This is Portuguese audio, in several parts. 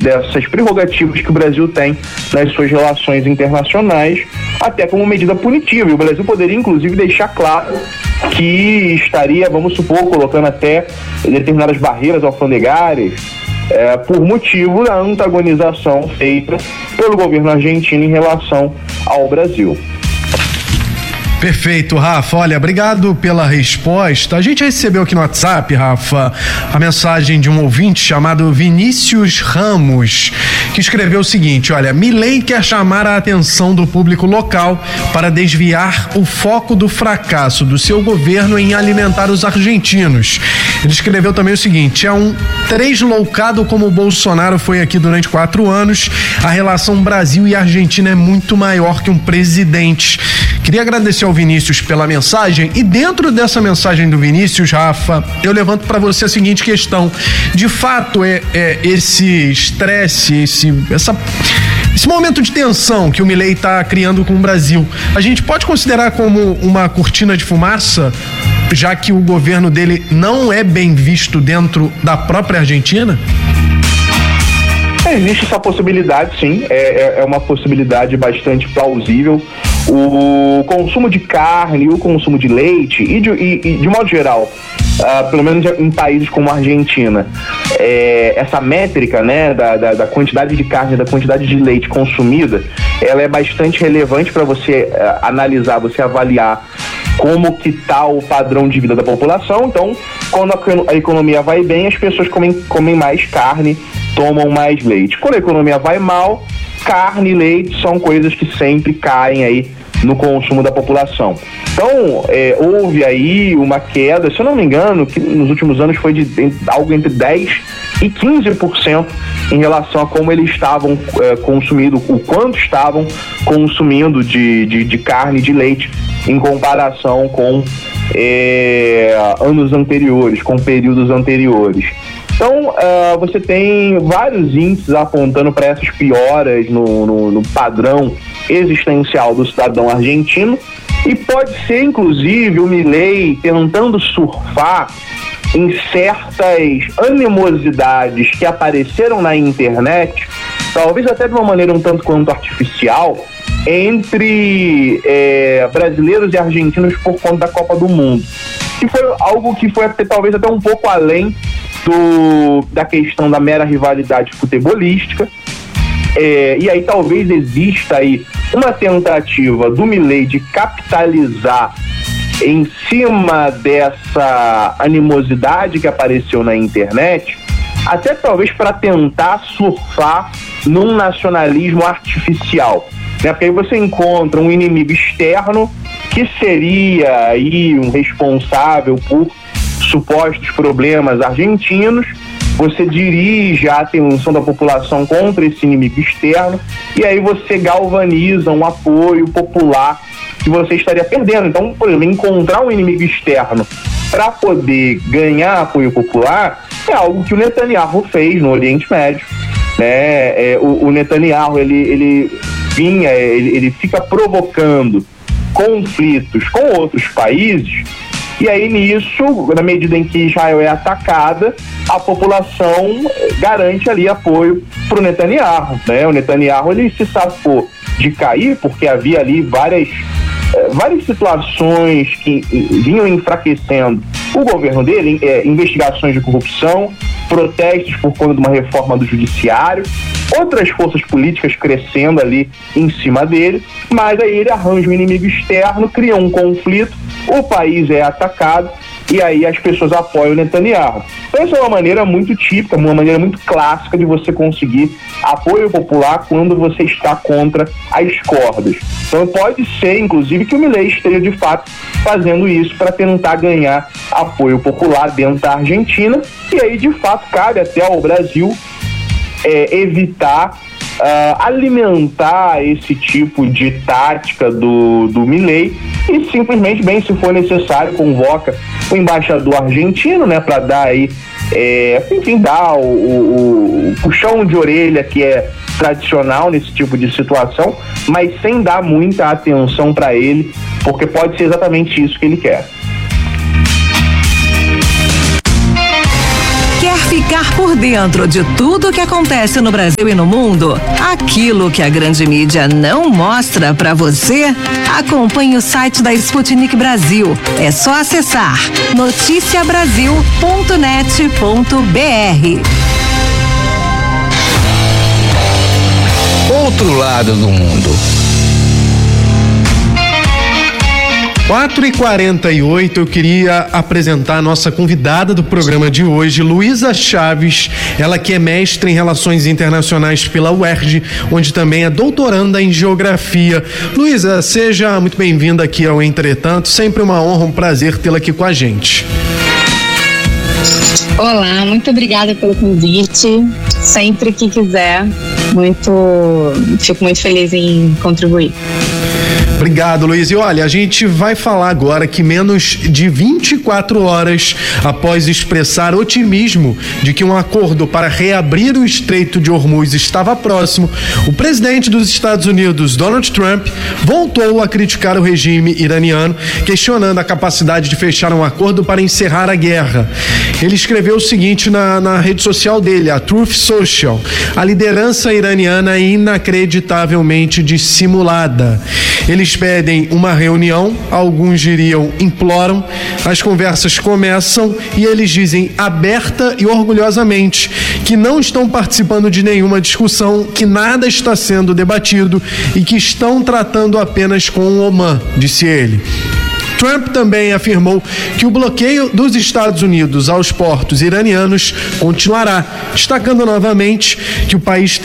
dessas prerrogativas que o Brasil tem nas suas relações internacionais, até como medida punitiva. E o Brasil poderia, inclusive, deixar claro que estaria, vamos supor, colocando até determinadas barreiras alfandegárias, por motivo da antagonização feita pelo governo argentino em relação ao Brasil. Perfeito, Rafa. Olha, obrigado pela resposta. A gente recebeu aqui no WhatsApp, Rafa, a mensagem de um ouvinte chamado Vinícius Ramos, que escreveu o seguinte: olha, Milei quer chamar a atenção do público local para desviar o foco do fracasso do seu governo em alimentar os argentinos. Ele escreveu também o seguinte: é um tresloucado como o Bolsonaro foi aqui durante 4 anos, a relação Brasil e Argentina é muito maior que um presidente. Queria agradecer ao Vinícius pela mensagem, e dentro dessa mensagem do Vinícius, Rafa, eu levanto para você a seguinte questão: de fato esse estresse, esse momento de tensão que o Milei está criando com o Brasil, a gente pode considerar como uma cortina de fumaça, já que o governo dele não é bem visto dentro da própria Argentina? Existe essa possibilidade, sim, é uma possibilidade bastante plausível. O consumo de carne, o consumo de leite e de modo geral, pelo menos em países como a Argentina, essa métrica, né, da quantidade de carne, da quantidade de leite consumida, ela é bastante relevante para você analisar, você avaliar como que está o padrão de vida da população. Então, quando a economia vai bem, as pessoas comem mais carne, tomam mais leite. Quando a economia vai mal, carne e leite são coisas que sempre caem aí no consumo da população. Então, houve aí uma queda, se eu não me engano, que nos últimos anos foi de algo entre 10% e 15% em relação a como eles estavam consumindo, o quanto estavam consumindo de carne e de leite em comparação com anos anteriores, com períodos anteriores. Então, você tem vários índices apontando para essas pioras no padrão existencial do cidadão argentino, e pode ser, inclusive, o Milei tentando surfar em certas animosidades que apareceram na internet, talvez até de uma maneira um tanto quanto artificial, entre brasileiros e argentinos por conta da Copa do Mundo, que foi algo que foi talvez até um pouco além da questão da mera rivalidade futebolística. E aí talvez exista aí uma tentativa do Milei de capitalizar em cima dessa animosidade que apareceu na internet, até talvez para tentar surfar num nacionalismo artificial, né? Porque aí você encontra um inimigo externo que seria aí um responsável por supostos problemas argentinos, você dirige a atenção da população contra esse inimigo externo, e aí você galvaniza um apoio popular que você estaria perdendo. Então, por exemplo, encontrar um inimigo externo para poder ganhar apoio popular é algo que o Netanyahu fez no Oriente Médio, né? O Netanyahu, ele fica provocando conflitos com outros países, e aí nisso, na medida em que Israel é atacada, a população garante ali apoio para o Netanyahu, né? O Netanyahu, ele se safou de cair porque havia ali várias situações que vinham enfraquecendo o governo dele, investigações de corrupção, protestos por conta de uma reforma do judiciário, outras forças políticas crescendo ali em cima dele, mas aí ele arranja um inimigo externo, cria um conflito, o país é atacado, e aí as pessoas apoiam o Netanyahu. Então essa é uma maneira muito típica, uma maneira muito clássica de você conseguir apoio popular quando você está contra as cordas. Então pode ser, inclusive, que o Milei esteja de fato fazendo isso para tentar ganhar apoio popular dentro da Argentina, e aí de fato cabe até ao Brasil evitar alimentar esse tipo de tática do Milei, e simplesmente, bem, se for necessário, convoca o embaixador argentino, né, para dar aí, dar o puxão de orelha que é tradicional nesse tipo de situação, mas sem dar muita atenção para ele, porque pode ser exatamente isso que ele quer. Quer ficar por dentro de tudo que acontece no Brasil e no mundo, aquilo que a grande mídia não mostra pra você, acompanhe o site da Sputnik Brasil. É só acessar noticiabrasil.net.br. Outro lado do mundo. 4h48, eu queria apresentar a nossa convidada do programa de hoje, Luísa Chaves, ela que é mestre em Relações Internacionais pela UERJ, onde também é doutoranda em Geografia. Luísa, seja muito bem-vinda aqui ao Entretanto, sempre uma honra, um prazer tê-la aqui com a gente. Olá, muito obrigada pelo convite, sempre que quiser, fico muito feliz em contribuir. Obrigado, Luiz. E olha, a gente vai falar agora que menos de 24 horas após expressar otimismo de que um acordo para reabrir o Estreito de Hormuz estava próximo, o presidente dos Estados Unidos, Donald Trump, voltou a criticar o regime iraniano, questionando a capacidade de fechar um acordo para encerrar a guerra. Ele escreveu o seguinte na rede social dele, a Truth Social: a liderança iraniana é inacreditavelmente dissimulada. Eles pedem uma reunião, alguns diriam imploram, as conversas começam e eles dizem aberta e orgulhosamente que não estão participando de nenhuma discussão, que nada está sendo debatido e que estão tratando apenas com o Oman, disse ele. Trump também afirmou que o bloqueio dos Estados Unidos aos portos iranianos continuará, destacando novamente que o país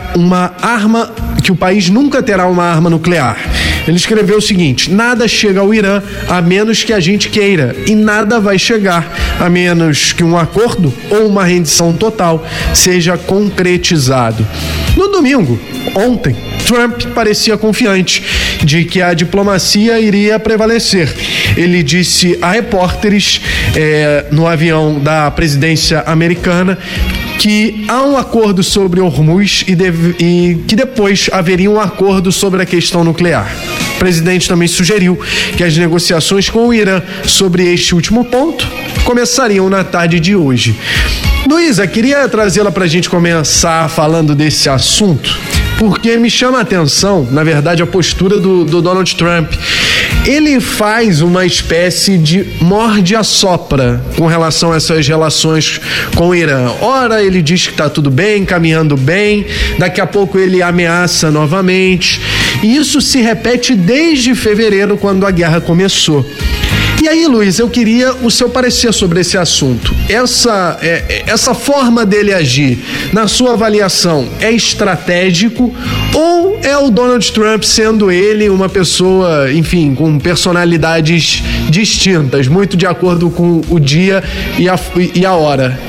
nunca terá uma arma nuclear. Ele escreveu o seguinte: nada chega ao Irã a menos que a gente queira, e nada vai chegar a menos que um acordo ou uma rendição total seja concretizado. No domingo, ontem, Trump parecia confiante de que a diplomacia iria prevalecer. Ele disse a repórteres no avião da presidência americana que há um acordo sobre Hormuz e que depois haveria um acordo sobre a questão nuclear. O presidente também sugeriu que as negociações com o Irã sobre este último ponto começariam na tarde de hoje. Luísa, queria trazê-la para a gente começar falando desse assunto, porque me chama a atenção, na verdade, a postura do Donald Trump. Ele faz uma espécie de morde-a-sopra com relação a essas relações com o Irã. Ora, ele diz que está tudo bem, caminhando bem, daqui a pouco ele ameaça novamente. E isso se repete desde fevereiro, quando a guerra começou. E aí, Luiz, eu queria o seu parecer sobre esse assunto. Essa forma dele agir, na sua avaliação, é estratégico ou é o Donald Trump sendo ele uma pessoa, enfim, com personalidades distintas, muito de acordo com o dia e a hora?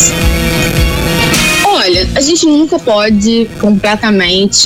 Olha, a gente nunca pode completamente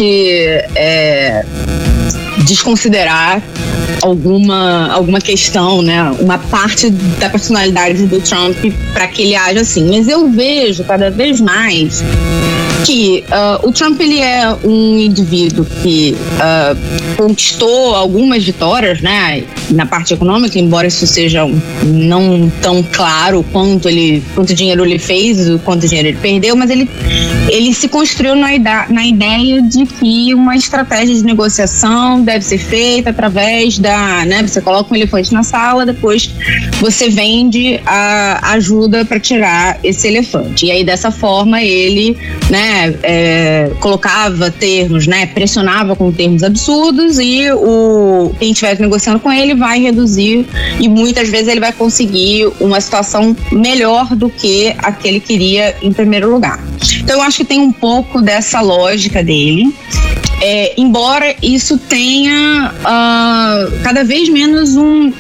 desconsiderar alguma questão, né? Uma parte da personalidade do Trump para que ele haja assim. Mas eu vejo cada vez mais que o Trump, ele é um indivíduo que conquistou algumas vitórias, né, na parte econômica, embora isso seja não tão claro quanto dinheiro ele fez, quanto dinheiro ele perdeu, mas ele se construiu na ideia de que uma estratégia de negociação deve ser feita através você coloca um elefante na sala, depois você vende a ajuda para tirar esse elefante. E aí, dessa forma, ele, colocava termos, pressionava com termos absurdos e quem estivesse negociando com ele vai reduzir e muitas vezes ele vai conseguir uma situação melhor do que a que ele queria em primeiro lugar. Então eu acho que tem um pouco dessa lógica dele. Embora isso tenha cada vez menos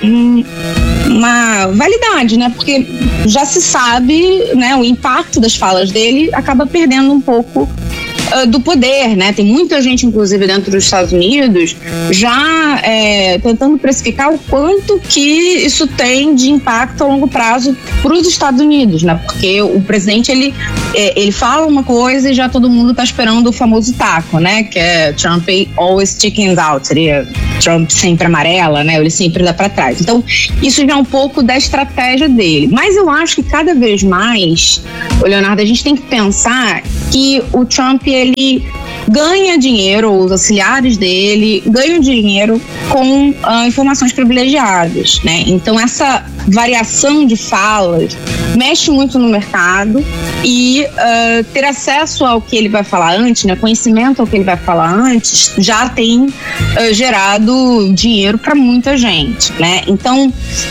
uma validade, né? Porque já se sabe, o impacto das falas dele acaba perdendo um pouco do poder, né? Tem muita gente, inclusive, dentro dos Estados Unidos, já tentando precificar o quanto que isso tem de impacto a longo prazo para os Estados Unidos, né? Porque o presidente, ele fala uma coisa e já todo mundo está esperando o famoso taco, né? Que é Trump always chickens out, seria Trump sempre amarela, né? Ele sempre dá para trás. Então, isso já é um pouco da estratégia dele. Mas eu acho que cada vez mais, Leonardo, a gente tem que pensar que o Trump, ele ganha dinheiro, ou os auxiliares dele ganham dinheiro com informações privilegiadas, né? Então essa variação de falas mexe muito no mercado e ter acesso ao que ele vai falar antes, né? Conhecimento ao que ele vai falar antes, já tem gerado dinheiro para muita gente, né? Então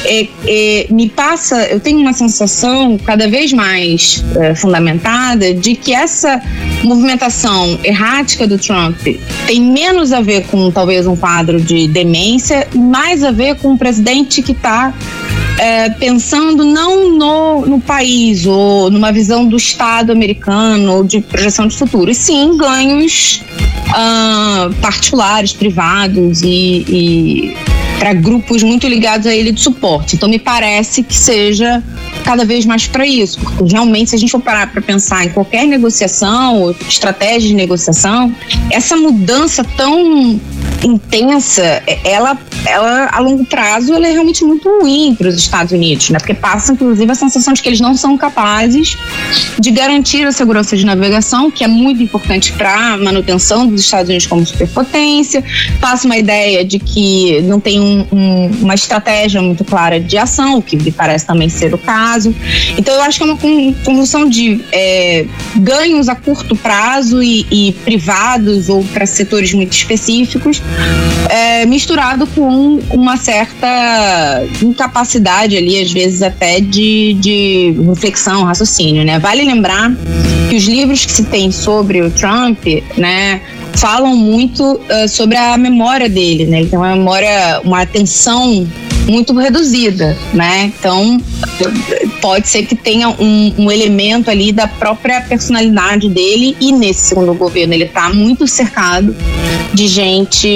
eu tenho uma sensação cada vez mais fundamentada de que essa movimentação errática do Trump tem menos a ver com talvez um quadro de demência e mais a ver com um presidente que está pensando não no país ou numa visão do Estado americano de projeção de futuro, e sim ganhos particulares, privados e para grupos muito ligados a ele de suporte. Então me parece que seja cada vez mais para isso, porque realmente, se a gente for parar para pensar em qualquer negociação ou estratégia de negociação, essa mudança tão intensa, ela a longo prazo, ela é realmente muito ruim para os Estados Unidos, né? Porque passa, inclusive, a sensação de que eles não são capazes de garantir a segurança de navegação, que é muito importante para a manutenção dos Estados Unidos como superpotência. Passa uma ideia de que não tem uma estratégia muito clara de ação, o que me parece também ser o caso. Então, eu acho que é uma conjunção de ganhos a curto prazo e privados ou para setores muito específicos, misturado com uma certa incapacidade ali, às vezes até de reflexão, raciocínio, né? Vale lembrar que os livros que se tem sobre o Trump, né, falam muito sobre a memória dele, né? Ele tem uma atenção muito reduzida, né? Então, pode ser que tenha um elemento ali da própria personalidade dele, e nesse segundo governo ele está muito cercado de gente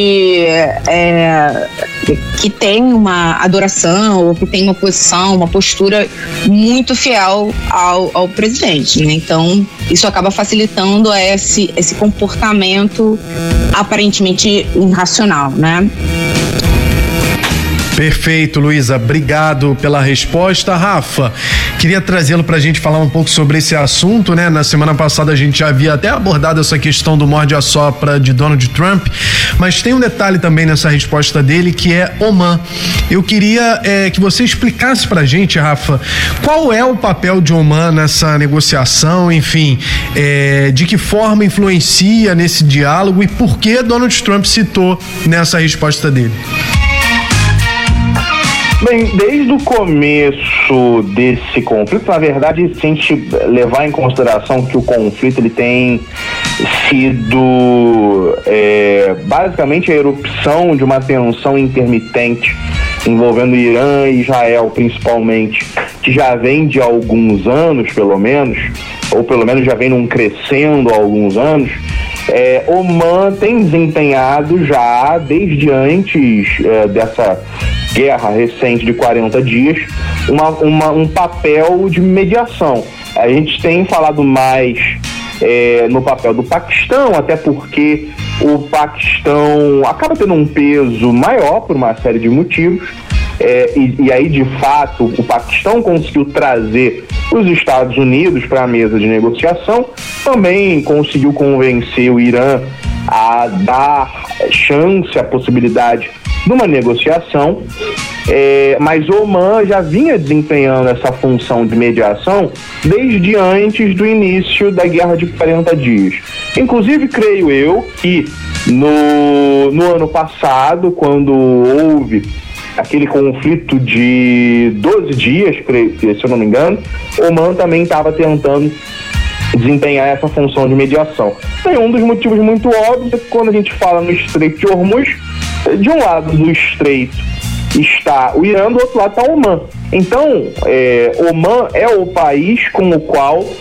que tem uma adoração ou que tem uma posição, uma postura muito fiel ao presidente, né? Então, isso acaba facilitando esse comportamento aparentemente irracional, né? Perfeito, Luísa. Obrigado pela resposta. Rafa, queria trazê-lo para a gente falar um pouco sobre esse assunto, né? Na semana passada a gente já havia até abordado essa questão do morde-a-sopra de Donald Trump, mas tem um detalhe também nessa resposta dele, que é Oman. Eu queria que você explicasse para a gente, Rafa, qual é o papel de Oman nessa negociação, enfim, de que forma influencia nesse diálogo e por que Donald Trump citou nessa resposta dele. Bem, desde o começo desse conflito, na verdade, se a gente levar em consideração que o conflito ele tem sido basicamente a erupção de uma tensão intermitente envolvendo Irã e Israel, principalmente, que já vem de alguns anos, pelo menos, ou pelo menos já vem num crescendo há alguns anos. Oman tem desempenhado já, desde antes dessa guerra recente de 40 dias, um papel de mediação. A gente tem falado mais no papel do Paquistão, até porque o Paquistão acaba tendo um peso maior por uma série de motivos, e aí, de fato, o Paquistão conseguiu trazer os Estados Unidos para a mesa de negociação, também conseguiu convencer o Irã a dar chance, a possibilidade de uma negociação, mas Oman já vinha desempenhando essa função de mediação desde antes do início da Guerra de 40 Dias. Inclusive, creio eu que no ano passado, quando houve aquele conflito de 12 dias, se eu não me engano, Oman também estava tentando desempenhar essa função de mediação. E um dos motivos muito óbvios é que quando a gente fala no Estreito de Hormuz, de um lado do estreito está o Irã, do outro lado está Oman. Então, Oman é o país com o qual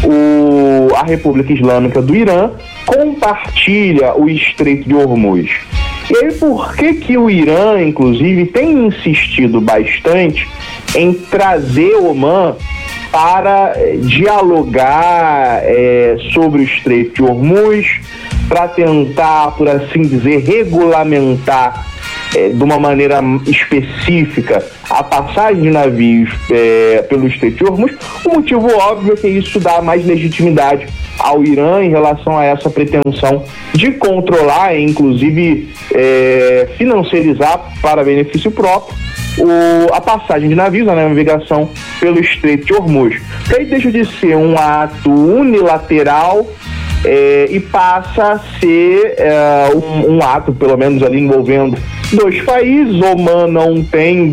a República Islâmica do Irã compartilha o Estreito de Hormuz. E aí, por que o Irã, inclusive, tem insistido bastante em trazer Omã para dialogar sobre o Estreito de Hormuz, para tentar, por assim dizer, regulamentar de uma maneira específica a passagem de navios pelo Estreito de Hormuz? O motivo óbvio é que isso dá mais legitimidade ao Irã em relação a essa pretensão de controlar e inclusive financiarizar para benefício próprio a passagem de navios, a navegação pelo Estreito de Hormuz. Que aí deixa de ser um ato unilateral e passa a ser um ato, pelo menos ali, envolvendo dois países. Omã não tem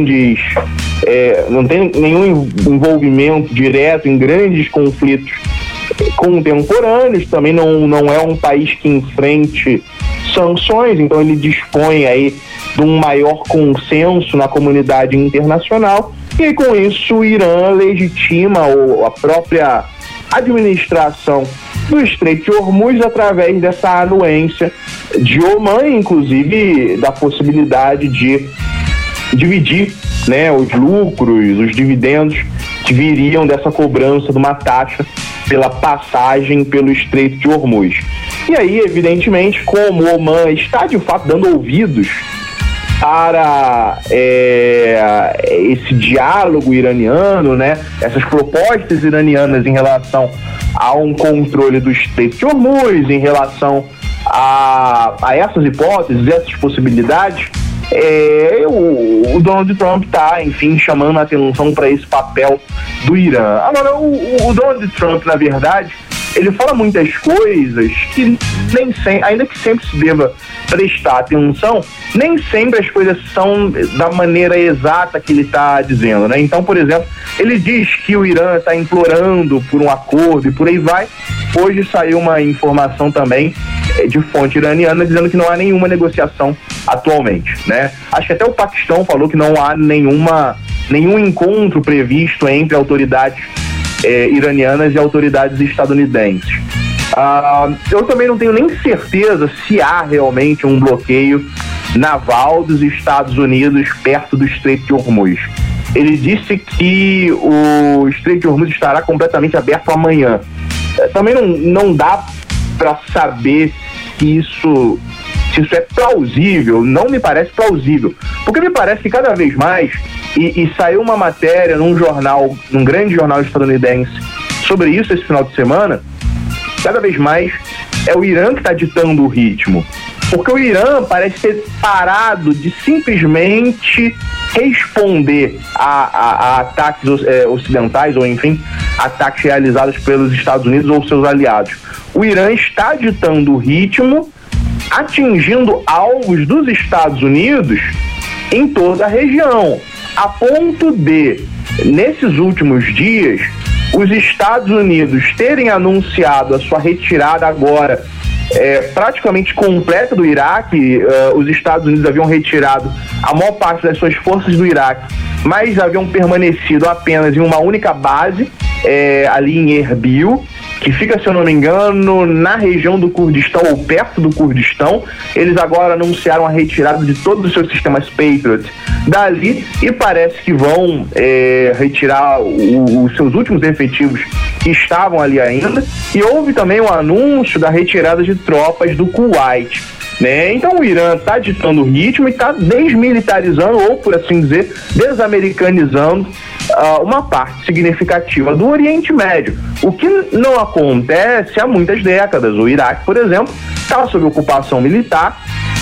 não tem nenhum envolvimento direto em grandes conflitos contemporâneos, também não é um país que enfrente sanções, então ele dispõe aí de um maior consenso na comunidade internacional, e aí, com isso o Irã legitima a própria administração do Estreito de Hormuz através dessa anuência de Omã, inclusive da possibilidade de dividir, né, os lucros, os dividendos que viriam dessa cobrança de uma taxa pela passagem pelo Estreito de Hormuz. E aí, evidentemente, como Omã está de fato dando ouvidos para esse diálogo iraniano, né, essas propostas iranianas em relação a um controle do Estreito de Hormuz, em relação a essas hipóteses, essas possibilidades, o Donald Trump está, enfim, chamando a atenção para esse papel do Irã. Agora, o Donald Trump, na verdade, ele fala muitas coisas que nem sempre, ainda que sempre se deva prestar atenção, nem sempre as coisas são da maneira exata que ele está dizendo, né? Então, por exemplo, ele diz que o Irã está implorando por um acordo e por aí vai. Hoje saiu uma informação também de fonte iraniana dizendo que não há nenhuma negociação atualmente, né? Acho que até o Paquistão falou que não há nenhum encontro previsto entre autoridades iranianas e autoridades estadunidenses. Eu também não tenho nem certeza se há realmente um bloqueio naval dos Estados Unidos perto do Estreito de Hormuz. Ele disse que o Estreito de Hormuz estará completamente aberto amanhã. Também não dá para saber se isso é plausível. Não me parece plausível, porque me parece que cada vez mais, e saiu uma matéria num grande jornal estadunidense sobre isso esse final de semana, cada vez mais é o Irã que está ditando o ritmo, porque o Irã parece ter parado de simplesmente responder a ataques ocidentais, ou enfim, ataques realizados pelos Estados Unidos ou seus aliados. O Irã está ditando o ritmo, atingindo alvos dos Estados Unidos em toda a região, a ponto de, nesses últimos dias, os Estados Unidos terem anunciado a sua retirada agora praticamente completa do Iraque. Os Estados Unidos haviam retirado a maior parte das suas forças do Iraque, mas haviam permanecido apenas em uma única base, ali em Erbil, que fica, se eu não me engano, na região do Kurdistão ou perto do Kurdistão. Eles agora anunciaram a retirada de todos os seus sistemas Patriot dali e parece que vão retirar os seus últimos efetivos que estavam ali ainda. E houve também o anúncio da retirada de tropas do Kuwait, né? Então o Irã está ditando o ritmo e está desmilitarizando, ou por assim dizer, desamericanizando uma parte significativa do Oriente Médio, o que não acontece há muitas décadas. O Iraque, por exemplo, está sob ocupação militar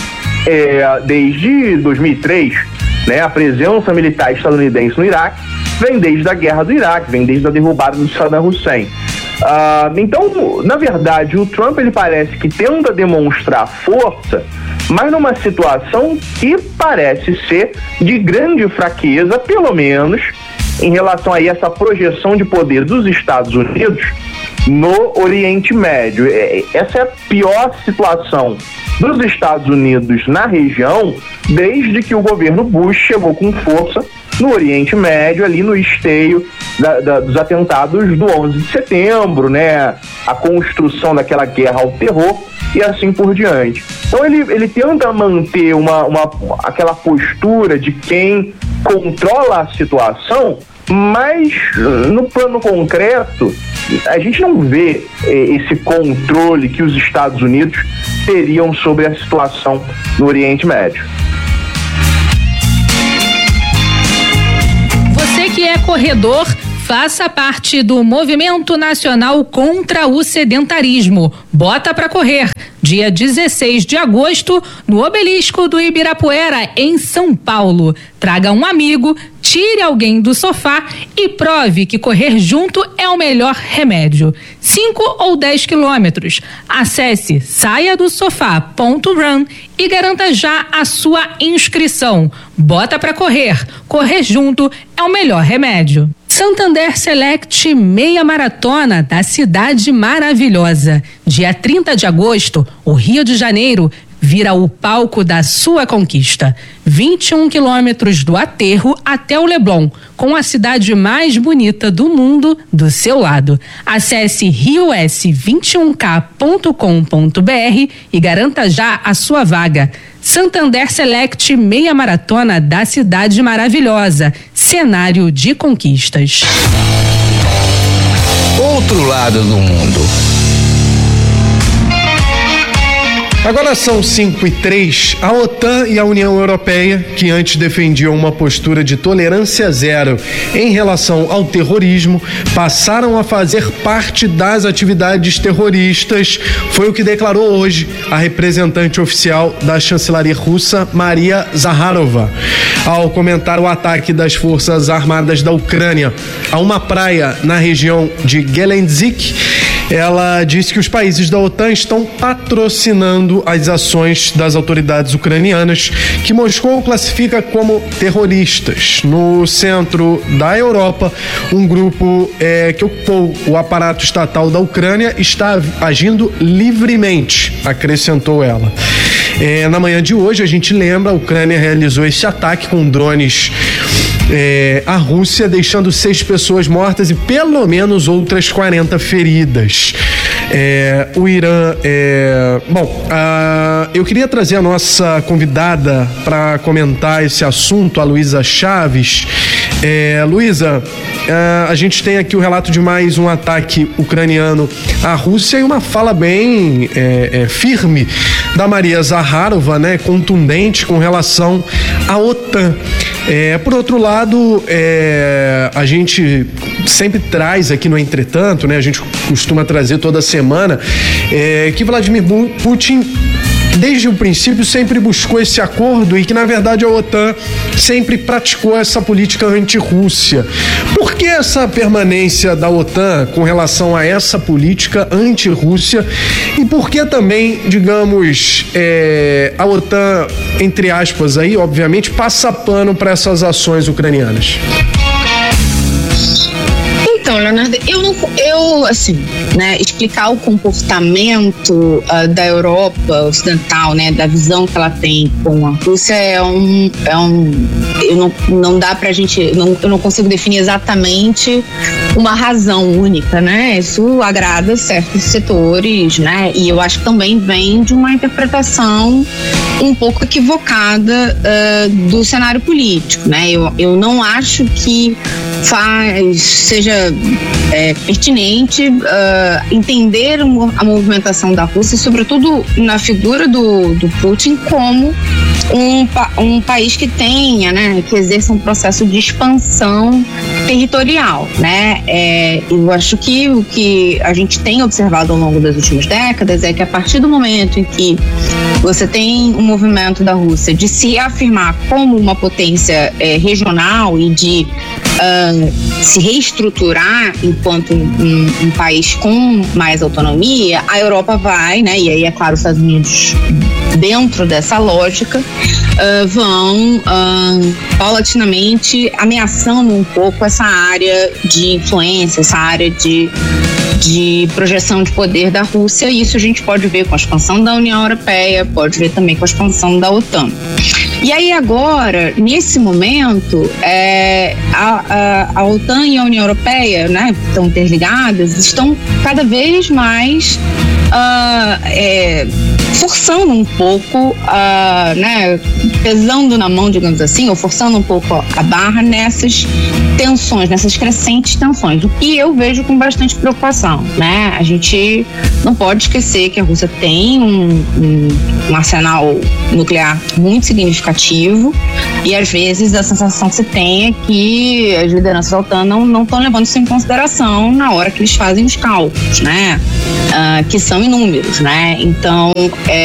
desde 2003, né? A presença militar estadunidense no Iraque vem desde a guerra do Iraque, vem desde a derrubada do Saddam Hussein. Então, na verdade, o Trump, ele parece que tenta demonstrar força, mas numa situação que parece ser de grande fraqueza, pelo menos em relação a essa projeção de poder dos Estados Unidos no Oriente Médio. Essa é a pior situação dos Estados Unidos na região desde que o governo Bush chegou com força no Oriente Médio, ali no esteio dos atentados do 11 de setembro, né? A construção daquela guerra ao terror e assim por diante. Então ele tenta manter aquela postura de quem controla a situação, mas no plano concreto a gente não vê esse controle que os Estados Unidos teriam sobre a situação no Oriente Médio. Você que é corredor, faça parte do Movimento Nacional contra o Sedentarismo. Bota pra correr. Dia 16 de agosto, no Obelisco do Ibirapuera, em São Paulo. Traga um amigo, tire alguém do sofá e prove que correr junto é o melhor remédio. 5 ou 10 quilômetros. Acesse saiadosofá.run e garanta já a sua inscrição. Bota pra correr. Correr junto é o melhor remédio. Santander Select Meia Maratona da Cidade Maravilhosa. Dia 30 de agosto, o Rio de Janeiro vira o palco da sua conquista. 21 quilômetros do aterro até o Leblon, com a cidade mais bonita do mundo do seu lado. Acesse rios21k.com.br e garanta já a sua vaga. Santander Select Meia Maratona da Cidade Maravilhosa. Cenário de conquistas. Outro lado do mundo. Agora são 5:03. A OTAN e a União Europeia, que antes defendiam uma postura de tolerância zero em relação ao terrorismo, passaram a fazer parte das atividades terroristas. Foi o que declarou hoje a representante oficial da chancelaria russa, Maria Zakharova, ao comentar o ataque das forças armadas da Ucrânia a uma praia na região de Gelendzhik. Ela disse que os países da OTAN estão patrocinando as ações das autoridades ucranianas, que Moscou classifica como terroristas. No centro da Europa, um grupo que ocupou o aparato estatal da Ucrânia está agindo livremente, acrescentou ela. Na manhã de hoje, a gente lembra, a Ucrânia realizou esse ataque com drones à Rússia, deixando 6 pessoas mortas e pelo menos outras 40 feridas. O Irã... eu queria trazer a nossa convidada para comentar esse assunto, a Luísa Chaves. Luísa, a gente tem aqui o relato de mais um ataque ucraniano à Rússia e uma fala bem firme da Maria Zakharova, né, contundente com relação à OTAN. Por outro lado, a gente sempre traz aqui no Entretanto, né, a gente costuma trazer toda semana, que Vladimir Putin, desde o princípio, sempre buscou esse acordo e que, na verdade, a OTAN sempre praticou essa política anti-Rússia. Por que essa permanência da OTAN com relação a essa política anti-Rússia e por que também, digamos, a OTAN, entre aspas, aí, obviamente, passa pano para essas ações ucranianas? Então, Leonardo, explicar o comportamento da Europa Ocidental, né, da visão que ela tem com a Rússia não dá pra gente, eu não consigo definir exatamente uma razão única, né? Isso agrada certos setores, né? E eu acho que também vem de uma interpretação um pouco equivocada do cenário político, né? Eu não acho que seja pertinente entender a movimentação da Rússia, sobretudo na figura do Putin, como um país que tenha, né, que exerça um processo de expansão territorial, né? Eu acho que o que a gente tem observado ao longo das últimas décadas é que a partir do momento em que você tem um movimento da Rússia de se afirmar como uma potência regional e de se reestruturar enquanto um país com mais autonomia, a Europa vai, né, e aí é claro os Estados Unidos dentro dessa lógica vão paulatinamente ameaçando um pouco essa área de influência, essa área de de projeção de poder da Rússia, e isso a gente pode ver com a expansão da União Europeia, pode ver também com a expansão da OTAN. E aí agora, nesse momento, a OTAN e a União Europeia, né, estão interligadas, estão cada vez mais forçando um pouco, né, pesando na mão, digamos assim, ou forçando um pouco a barra nessas tensões, nessas crescentes tensões, o que eu vejo com bastante preocupação, né? A gente não pode esquecer que a Rússia tem um arsenal nuclear muito significativo, e às vezes a sensação que se tem é que as lideranças da OTAN não estão levando isso em consideração na hora que eles fazem os cálculos, né? Que são inúmeros, né? Então,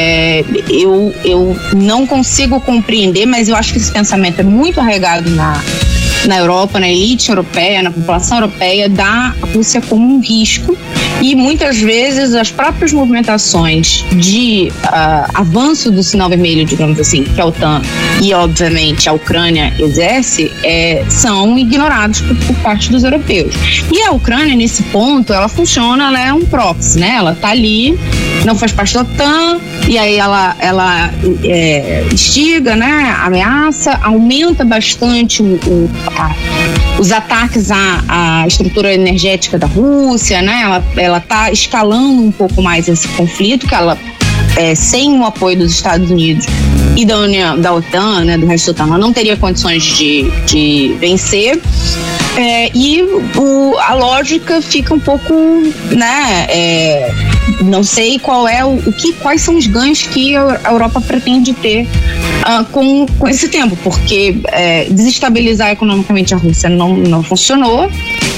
eu não consigo compreender, mas eu acho que esse pensamento é muito arraigado na Europa, na elite europeia, na população europeia, da Rússia como um risco, e muitas vezes as próprias movimentações de avanço do sinal vermelho, digamos assim, que a OTAN e obviamente a Ucrânia exerce, são ignorados por parte dos europeus. E a Ucrânia, nesse ponto, ela funciona, ela é um proxy, né? Ela tá ali, não faz parte da OTAN, e aí ela instiga, né? Ameaça, aumenta bastante os ataques à estrutura energética da Rússia, né? Ela está escalando um pouco mais esse conflito, que ela, sem o apoio dos Estados Unidos e da OTAN, né, do resto da OTAN, ela não teria condições de vencer. E a lógica fica um pouco, né? Não sei quais são os ganhos que a Europa pretende ter com esse tempo, porque desestabilizar economicamente a Rússia não funcionou.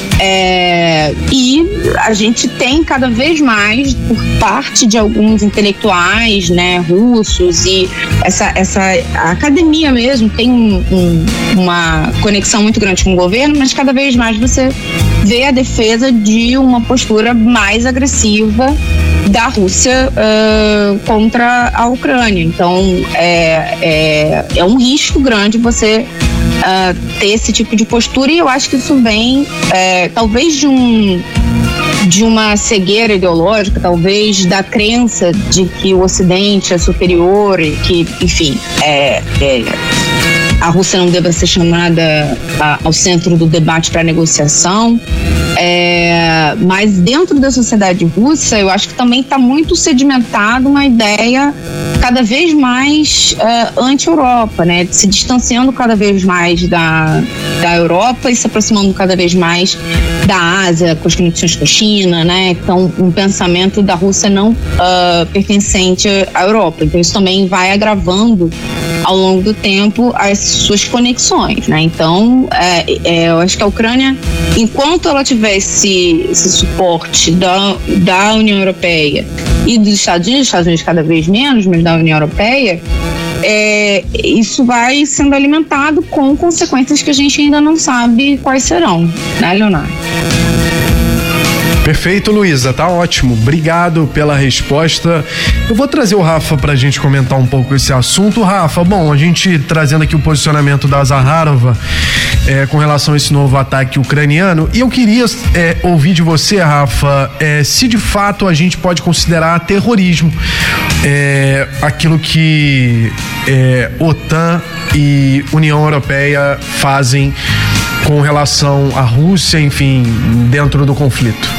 E a gente tem cada vez mais, por parte de alguns intelectuais, né, russos, e a academia mesmo tem uma conexão muito grande com o governo, mas cada vez mais você vê a defesa de uma postura mais agressiva da Rússia contra a Ucrânia. Então é um risco grande você ter esse tipo de postura, e eu acho que isso vem talvez de uma cegueira ideológica, talvez da crença de que o Ocidente é superior e que, enfim, a Rússia não deva ser chamada ao centro do debate para negociação. Mas dentro da sociedade russa, eu acho que também está muito sedimentada uma ideia cada vez mais anti-Europa, né? Se distanciando cada vez mais da Europa e se aproximando cada vez mais da Ásia, com as conexões com a China, né? Então, um pensamento da Rússia não pertencente à Europa. Então, isso também vai agravando ao longo do tempo as suas conexões, né? Então, eu acho que a Ucrânia, enquanto ela tiver esse suporte da União Europeia e dos Estados Unidos cada vez menos, mas da União Europeia, isso vai sendo alimentado com consequências que a gente ainda não sabe quais serão, né, Leonardo? Perfeito, Luísa, tá ótimo. Obrigado pela resposta. Eu vou trazer o Rafa pra gente comentar um pouco esse assunto. Rafa, bom, a gente trazendo aqui o posicionamento da Zaharova com relação a esse novo ataque ucraniano, e eu queria ouvir de você, Rafa, se de fato a gente pode considerar terrorismo aquilo que OTAN e União Europeia fazem com relação à Rússia, enfim, dentro do conflito.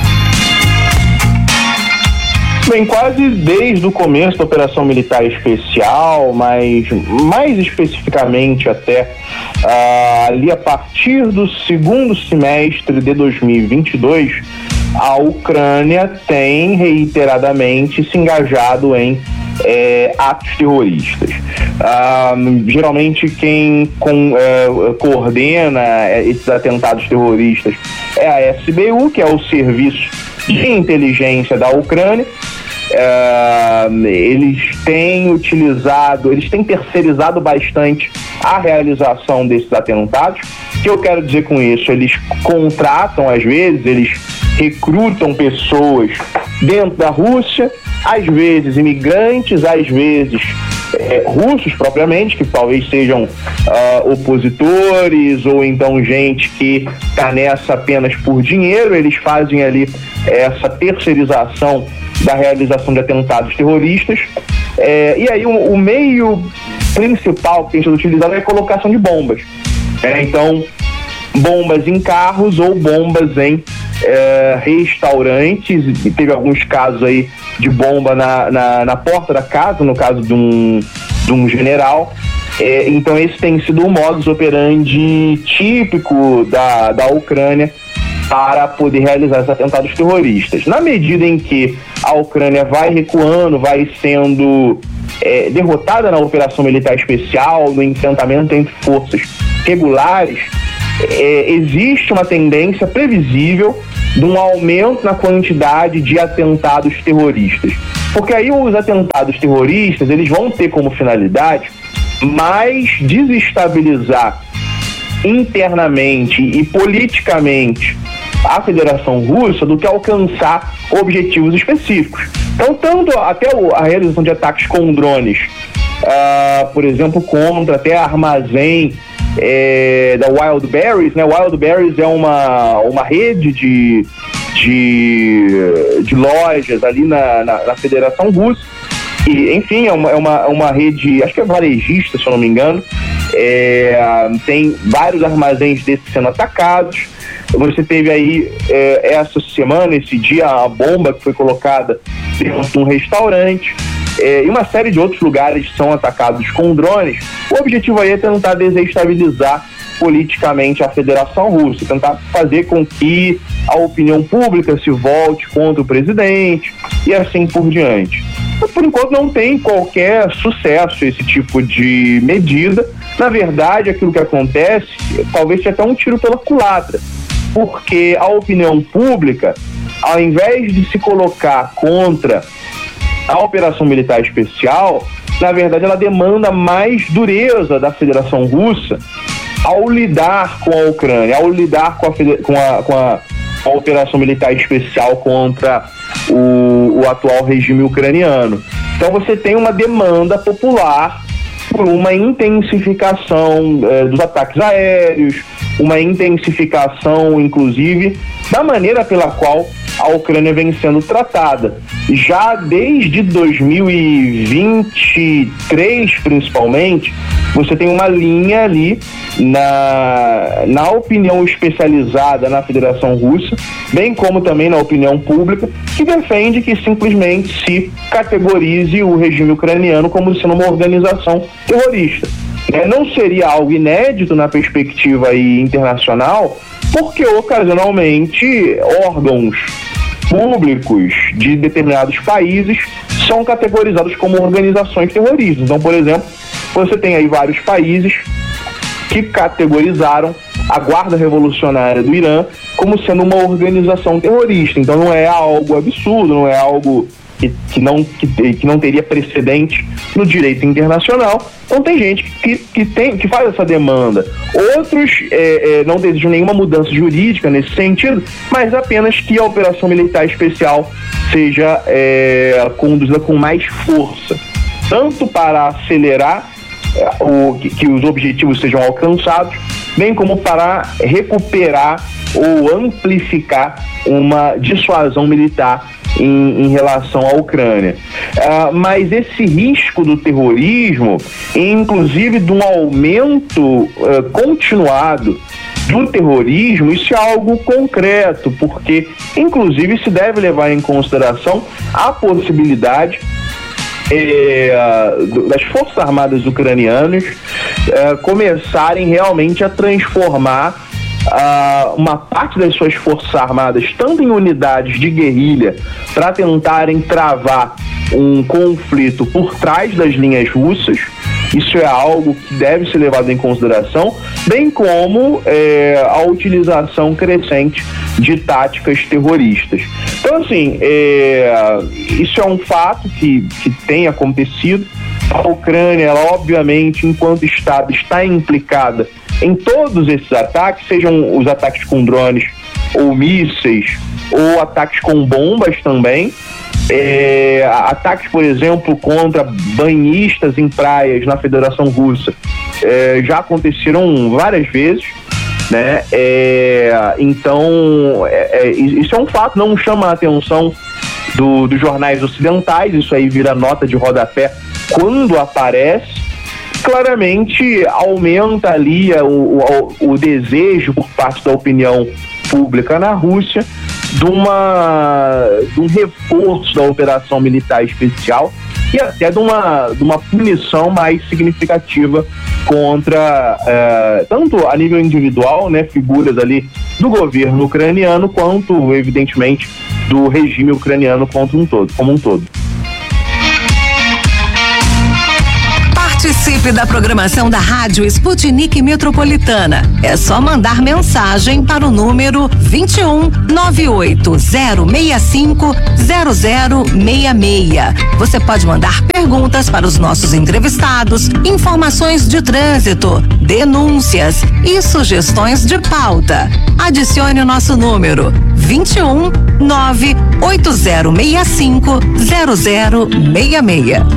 Bem, quase desde o começo da Operação Militar Especial, mas mais especificamente até ali a partir do segundo semestre de 2022, a Ucrânia tem reiteradamente se engajado em atos terroristas. Geralmente quem coordena esses atentados terroristas é a SBU, que é o Serviço de Inteligência da Ucrânia. Eles têm terceirizado bastante a realização desses atentados. O que eu quero dizer com isso? Eles contratam, às vezes, eles recrutam pessoas dentro da Rússia, às vezes imigrantes, às vezes russos propriamente, que talvez sejam opositores ou então gente que está nessa apenas por dinheiro. Eles fazem ali essa terceirização da realização de atentados terroristas, e aí o meio principal que tem sido utilizado é a colocação de bombas, então bombas em carros ou bombas em restaurantes, e teve alguns casos aí de bomba na porta da casa, no caso de um general. Então esse tem sido o modus operandi típico da Ucrânia para poder realizar esses atentados terroristas. Na medida em que a Ucrânia vai recuando, vai sendo derrotada na operação militar especial, no enfrentamento entre forças regulares, existe uma tendência previsível de um aumento na quantidade de atentados terroristas. Porque aí os atentados terroristas, eles vão ter como finalidade mais desestabilizar internamente e politicamente a Federação Russa do que alcançar objetivos específicos. Então, tanto até a realização de ataques com drones, por exemplo, contra até armazém da Wildberries, né? Wildberries é uma rede de lojas ali na Federação Russa, e, enfim, é uma rede, acho que é varejista, se eu não me engano. Tem vários armazéns desses sendo atacados. Você teve aí essa semana, esse dia, a bomba que foi colocada dentro de um restaurante, e uma série de outros lugares são atacados com drones. O objetivo aí é tentar desestabilizar politicamente a Federação Russa, tentar fazer com que a opinião pública se volte contra o presidente e assim por diante. Mas, por enquanto, não tem qualquer sucesso esse tipo de medida. Na verdade, aquilo que acontece talvez seja até um tiro pela culatra, porque a opinião pública, ao invés de se colocar contra a operação militar especial, na verdade ela demanda mais dureza da Federação Russa ao lidar com a Ucrânia, ao lidar com a operação militar especial contra o atual regime ucraniano. Então você tem uma demanda popular por uma intensificação dos ataques aéreos, uma intensificação, inclusive, da maneira pela qual a Ucrânia vem sendo tratada. Já desde 2023, principalmente, você tem uma linha ali na opinião especializada na Federação Russa, bem como também na opinião pública, que defende que simplesmente se categorize o regime ucraniano como sendo uma organização terrorista. Não seria algo inédito na perspectiva aí internacional, porque ocasionalmente órgãos públicos de determinados países são categorizados como organizações terroristas. Então, por exemplo, você tem aí vários países que categorizaram a Guarda Revolucionária do Irã como sendo uma organização terrorista. Então não é algo absurdo, não é algo que não teria precedente no direito internacional. Então tem gente que faz essa demanda. Outros não desejam nenhuma mudança jurídica nesse sentido, mas apenas que a operação militar especial seja conduzida com mais força, tanto para acelerar que os objetivos sejam alcançados, bem como para recuperar ou amplificar uma dissuasão militar em relação à Ucrânia. Mas esse risco do terrorismo, inclusive de um aumento continuado do terrorismo, isso é algo concreto, porque inclusive se deve levar em consideração a possibilidade das Forças Armadas ucranianas começarem realmente a transformar uma parte das suas Forças Armadas, tanto em unidades de guerrilha, para tentarem travar um conflito por trás das linhas russas. Isso é algo que deve ser levado em consideração, bem como a utilização crescente de táticas terroristas. Então, assim, isso é um fato que tem acontecido. A Ucrânia, ela obviamente, enquanto Estado, está implicada em todos esses ataques, sejam os ataques com drones ou mísseis, ou ataques com bombas também. Ataques, por exemplo, contra banhistas em praias na Federação Russa já aconteceram várias vezes, né? Então, isso é um fato, não chama a atenção dos jornais ocidentais, isso aí vira nota de rodapé quando aparece. Claramente aumenta ali o desejo por parte da opinião pública na Rússia de um reforço da operação militar especial e até de uma punição mais significativa contra tanto a nível individual, né, figuras ali do governo ucraniano, quanto evidentemente do regime ucraniano como um todo. Participe da programação da Rádio Sputnik Metropolitana. É só mandar mensagem para o número 21 98065 0066. Você pode mandar perguntas para os nossos entrevistados, informações de trânsito, denúncias e sugestões de pauta. Adicione o nosso número 21 98065 0066.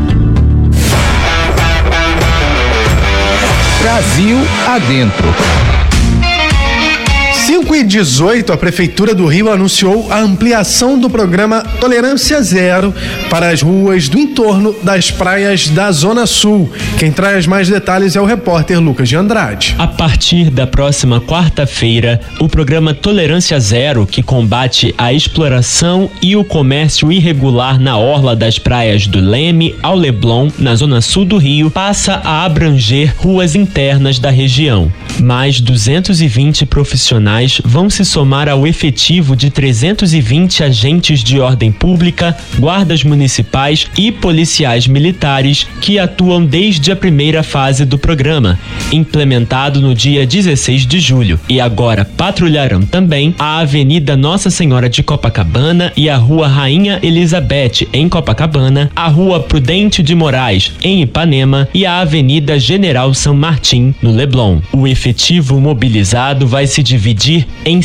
Brasil adentro. 5h18, a Prefeitura do Rio anunciou a ampliação do programa Tolerância Zero para as ruas do entorno das praias da Zona Sul. Quem traz mais detalhes é o repórter Lucas de Andrade. A partir da próxima quarta-feira, o programa Tolerância Zero, que combate a exploração e o comércio irregular na orla das praias do Leme ao Leblon, na Zona Sul do Rio, passa a abranger ruas internas da região. Mais 220 profissionais vão se somar ao efetivo de 320 agentes de ordem pública, guardas municipais e policiais militares que atuam desde a primeira fase do programa, implementado no dia 16 de julho, e agora patrulharão também a Avenida Nossa Senhora de Copacabana e a Rua Rainha Elizabeth, em Copacabana, a Rua Prudente de Moraes, em Ipanema, e a Avenida General São Martim, no Leblon. O efetivo mobilizado vai se dividir em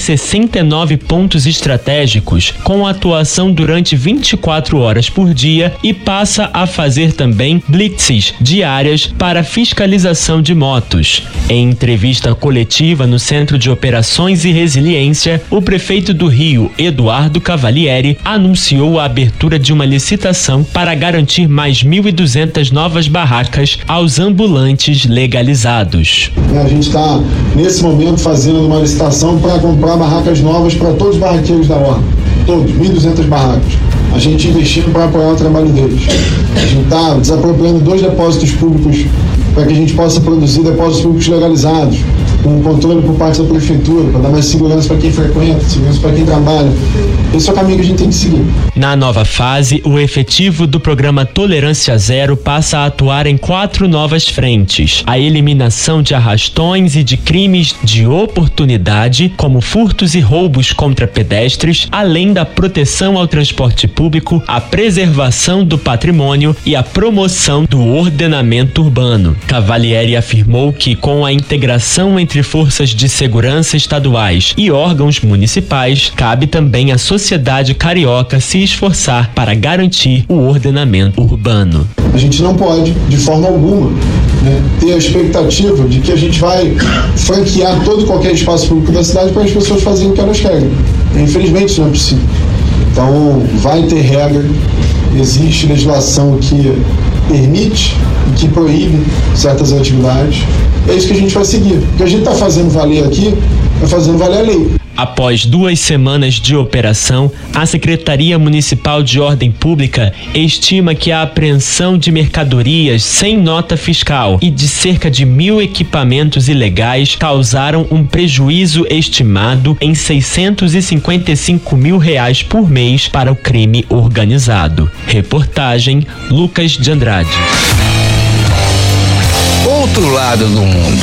69 pontos estratégicos, com atuação durante 24 horas por dia, e passa a fazer também blitzes diárias para fiscalização de motos. Em entrevista coletiva no Centro de Operações e Resiliência, o prefeito do Rio, Eduardo Cavalieri, anunciou a abertura de uma licitação para garantir mais 1.200 novas barracas aos ambulantes legalizados. A gente está, nesse momento, fazendo uma licitação para comprar barracas novas para todos os barraqueiros da orla. Todos, 1.200 barracas. A gente investindo para apoiar o trabalho deles. A gente está desapropriando 2 depósitos públicos para que a gente possa produzir depósitos públicos legalizados, com controle por parte da prefeitura, para dar mais segurança para quem frequenta, segurança para quem trabalha. Esse é o caminho que a gente tem que seguir. Na nova fase, o efetivo do programa Tolerância Zero passa a atuar em 4 novas frentes: a eliminação de arrastões e de crimes de oportunidade, como furtos e roubos contra pedestres, além da proteção ao transporte público, a preservação do patrimônio e a promoção do ordenamento urbano. Cavalieri afirmou que, com a integração entre forças de segurança estaduais e órgãos municipais, cabe também à sociedade carioca se esforçar para garantir o ordenamento urbano. A gente não pode, de forma alguma, ter a expectativa de que a gente vai franquear todo e qualquer espaço público da cidade para as pessoas fazerem o que elas querem. Infelizmente isso não é possível. Então vai ter regra, existe legislação que permite e que proíbe certas atividades. É isso que a gente vai seguir. O que a gente está fazendo valer aqui é fazendo valer a lei. Após 2 semanas de operação, a Secretaria Municipal de Ordem Pública estima que a apreensão de mercadorias sem nota fiscal e de cerca de 1.000 equipamentos ilegais causaram um prejuízo estimado em R$655 mil por mês para o crime organizado. Reportagem Lucas de Andrade. Outro lado do mundo.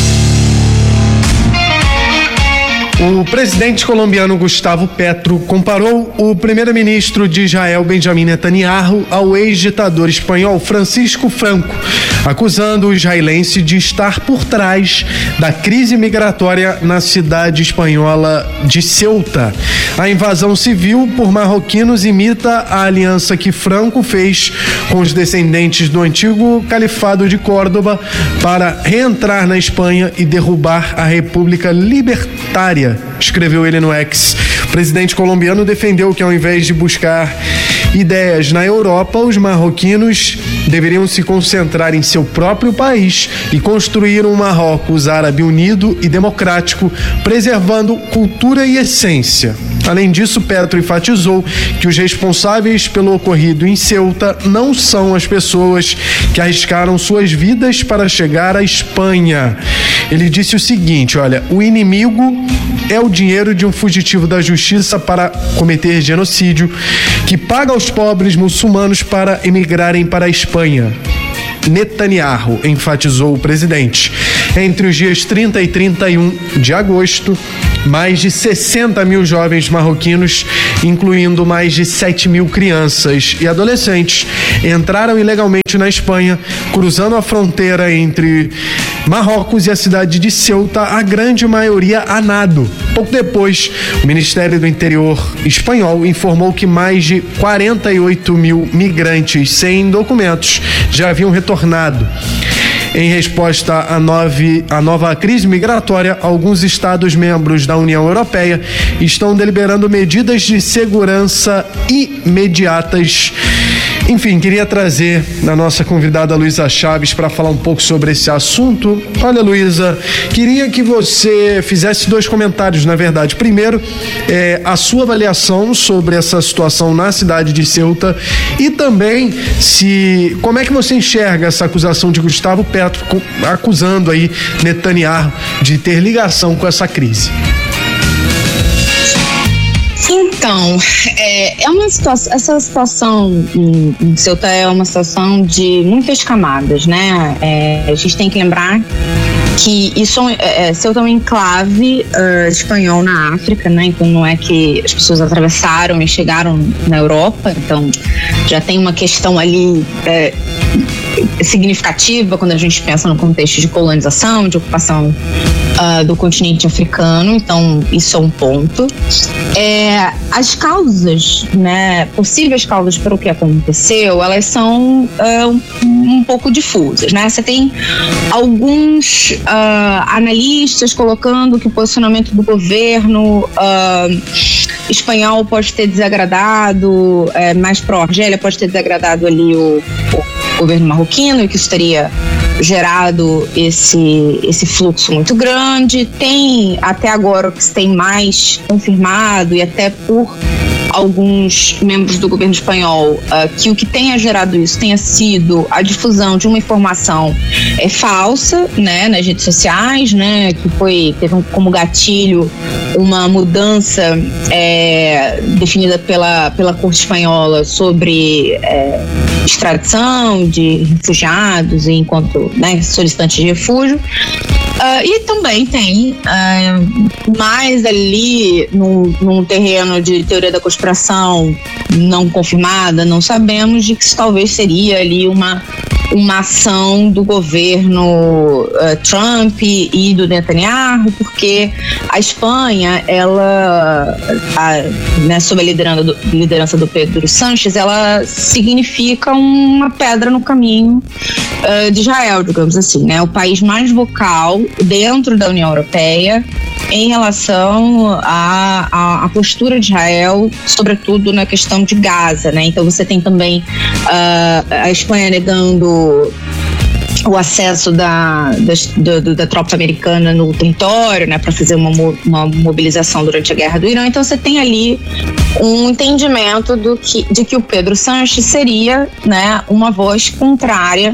O presidente colombiano Gustavo Petro comparou o primeiro-ministro de Israel, Benjamin Netanyahu, ao ex-ditador espanhol Francisco Franco, acusando o israelense de estar por trás da crise migratória na cidade espanhola de Ceuta. A invasão civil por marroquinos imita a aliança que Franco fez com os descendentes do antigo Califado de Córdoba para reentrar na Espanha e derrubar a República Libertária, escreveu ele no X. O presidente colombiano defendeu que, ao invés de buscar ideias na Europa, os marroquinos deveriam se concentrar em seu próprio país e construir um Marrocos árabe unido e democrático, preservando cultura e essência. Além disso, Petro enfatizou que os responsáveis pelo ocorrido em Ceuta não são as pessoas que arriscaram suas vidas para chegar à Espanha. Ele disse o seguinte: olha, o inimigo é o dinheiro de um fugitivo da justiça para cometer genocídio, que paga aos pobres muçulmanos para emigrarem para a Espanha. Netanyahu, enfatizou o presidente. Entre os dias 30 e 31 de agosto, mais de 60 mil jovens marroquinos, incluindo mais de 7 mil crianças e adolescentes, entraram ilegalmente na Espanha, cruzando a fronteira entre Marrocos e a cidade de Ceuta, a grande maioria a nado. Pouco depois, o Ministério do Interior espanhol informou que mais de 48 mil migrantes sem documentos já haviam retornado. Em resposta à nova crise migratória, alguns Estados-membros da União Europeia estão deliberando medidas de segurança imediatas. Enfim, queria trazer a nossa convidada Luísa Chaves para falar um pouco sobre esse assunto. Olha, Luísa, queria que você fizesse 2 comentários, na verdade. Primeiro, a sua avaliação sobre essa situação na cidade de Ceuta e também como é que você enxerga essa acusação de Gustavo Petro acusando aí Netanyahu de ter ligação com essa crise. Então, essa situação em Ceuta é uma situação de muitas camadas, né? A gente tem que lembrar que Ceuta é um enclave espanhol na África, né? Então não é que as pessoas atravessaram e chegaram na Europa, então já tem uma questão ali significativa quando a gente pensa no contexto de colonização, de ocupação do continente africano, então isso é um ponto. As causas, né, possíveis causas para o que aconteceu, elas são um pouco difusas, né? Você tem alguns analistas colocando que o posicionamento do governo espanhol pode ter desagradado, mais pró-Argélia, pode ter desagradado ali o governo marroquino, e que isso teria gerado esse fluxo muito grande. Tem até agora o que se tem mais confirmado, e até por alguns membros do governo espanhol, que o que tenha gerado isso tenha sido a difusão de uma informação falsa, né, nas redes sociais, né, que teve como gatilho uma mudança definida pela Corte Espanhola sobre extradição de refugiados enquanto, né, solicitantes de refúgio. E também tem mais ali num terreno de teoria da conspiração não confirmada, não sabemos, de que isso talvez seria ali uma ação do governo Trump e do Netanyahu, porque a Espanha, ela, né, sob a liderança do Pedro Sánchez, ela significa uma pedra no caminho de Israel, digamos assim, né? O país mais vocal dentro da União Europeia em relação à postura de Israel, sobretudo na questão de Gaza, né? Então você tem também a Espanha negando o acesso da tropa americana no território, né, para fazer uma mobilização durante a guerra do Irã. Então você tem ali um entendimento de que o Pedro Sánchez seria, né, uma voz contrária